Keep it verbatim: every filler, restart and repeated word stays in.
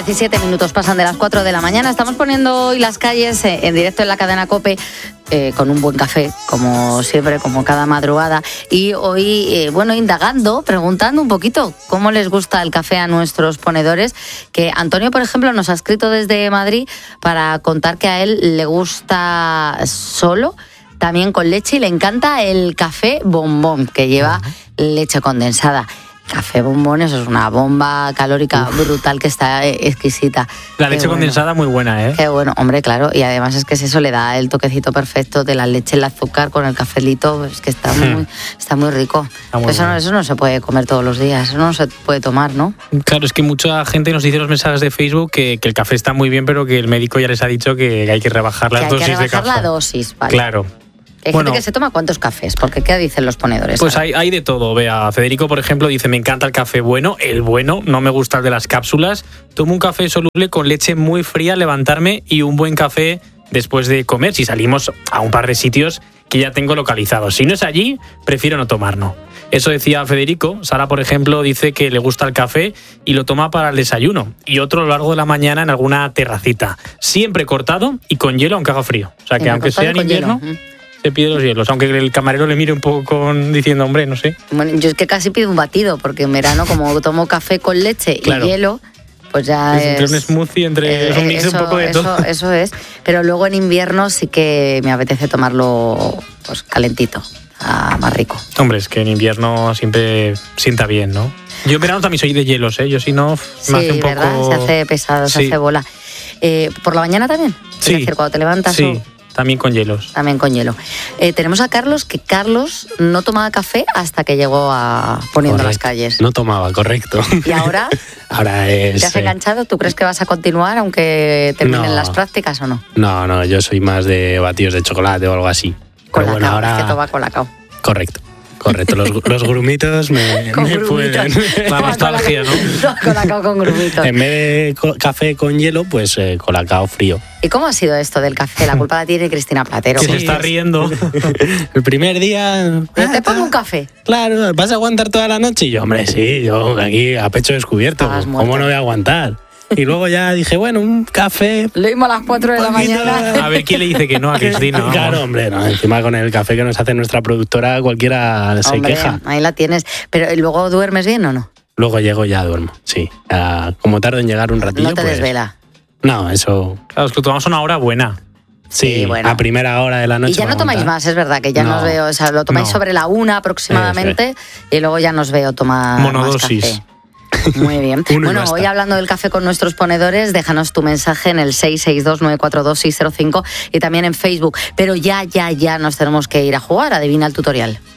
diecisiete minutos pasan de las cuatro de la mañana. Estamos poniendo hoy las calles en directo en la cadena COPE eh, con un buen café, como siempre, como cada madrugada. Y hoy, eh, bueno, indagando, preguntando un poquito cómo les gusta el café a nuestros ponedores. Que Antonio, por ejemplo, nos ha escrito desde Madrid para contar que a él le gusta solo, también con leche, y le encanta el café bombón, que lleva leche condensada. Café bombón, eso es una bomba calórica Uf. brutal que está exquisita. La leche bueno. condensada muy buena, ¿eh? Qué bueno, hombre, claro. Y además es que es eso, le da el toquecito perfecto de la leche, el azúcar con el cafelito. Es que está muy, está muy rico. Está muy eso, bueno. no, eso no se puede comer todos los días, eso no se puede tomar, ¿no? Claro, es que mucha gente nos dice en los mensajes de Facebook que, que el café está muy bien, pero que el médico ya les ha dicho que hay que rebajar las que hay dosis que rebajar de café. la dosis, vale. Claro. Hay bueno, gente que se toma ¿cuántos cafés? Porque ¿qué dicen los ponedores? Pues hay, hay de todo. Vea, Federico, por ejemplo, dice: me encanta el café bueno, el bueno, no me gusta el de las cápsulas. Tomo un café soluble con leche muy fría al levantarme y un buen café después de comer, si salimos a un par de sitios que ya tengo localizados. Si no es allí, prefiero no tomarlo. Eso decía Federico. Sara, por ejemplo, dice que le gusta el café y lo toma para el desayuno. Y otro a lo largo de la mañana en alguna terracita. Siempre cortado y con hielo, aunque haga frío. O sea que aunque sea en invierno... Hielo. Se pide los hielos, aunque el camarero le mire un poco con, diciendo, hombre, no sé. Bueno, yo es que casi pido un batido, porque en verano, como tomo café con leche claro. y hielo, pues ya es... es... Entre un smoothie, entre eh, un mix eso, un poco de eso, todo. Eso es, pero luego en invierno sí que me apetece tomarlo pues calentito, ah, más rico. Hombre, es que en invierno siempre sienta bien, ¿no? Yo en verano también soy de hielos, ¿eh? Yo si no, sí, me hace un poco... ¿verdad? Se hace pesado, sí. se hace bola. Eh, ¿Por la mañana también? Sí. Es decir, cuando te levantas... Sí. O... También con hielos. También con hielo. Eh, tenemos a Carlos, que Carlos no tomaba café hasta que llegó a Poniendo correcto. las calles. No tomaba, correcto. ¿Y ahora? Ahora es... ¿Te has enganchado? ¿Tú crees que vas a continuar aunque terminen no. las prácticas o no? No, no, yo soy más de batidos de chocolate o algo así. Con Pero bueno, ahora... es que toma colacao. Correcto. Correcto, los, los grumitos me, con me grumitos. pueden... La nostalgia, ¿no? Colacao con grumitos. En vez de co- café con hielo, pues eh, colacao frío. ¿Y cómo ha sido esto del café? La culpa la tiene Cristina Platero. Que se está riendo. El primer día... ¿Te pongo un café? Claro, ¿vas a aguantar toda la noche? Y yo, hombre, sí, yo aquí a pecho descubierto. ¿Cómo no voy a aguantar? Y luego ya dije, bueno, un café... Lo mismo a las cuatro de la mañana. A ver quién le dice que no a Cristina. Claro, hombre, no, encima con el café que nos hace nuestra productora cualquiera se hombre, queja. Ahí la tienes. Pero ¿luego duermes bien o no? Luego llego ya duermo, sí. Uh, como tardo en llegar un ratillo, no te pues, desvela. No, eso... Claro, es que tomamos una hora buena. Sí, sí, bueno. A primera hora de la noche. Y ya no tomáis más, es verdad, que ya no. nos veo, o sea, lo tomáis no. sobre la una aproximadamente y luego ya nos veo tomar monodosis. Más café. Muy bien. Bueno, hoy hablando del café con nuestros ponedores, déjanos tu mensaje en el seis seis dos nueve cuatro dos seis cero cinco y también en Facebook. Pero ya, ya, ya nos tenemos que ir a jugar. Adivina el tutorial.